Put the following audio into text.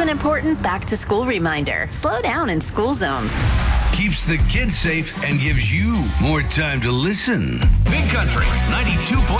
an important back-to-school reminder. Slow down in school zones. Keeps the kids safe and gives you more time to listen. Big Country 92.9.